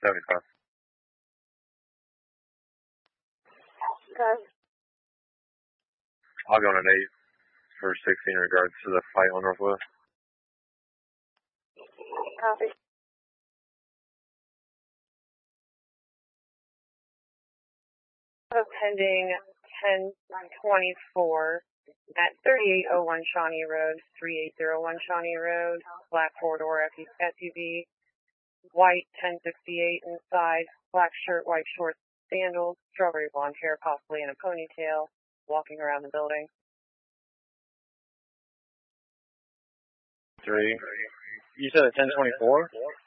75. Okay. I'll go on an 8 for 16 in regards to the fight on Northwest. Copy. Pending 1024 at 3801 Shawnee Road, 3801 Shawnee Road, black four-door SUV, white 1068 inside, black shirt, white shorts, sandals, strawberry blonde hair, possibly in a ponytail, walking around the building. 3. You said at 1024?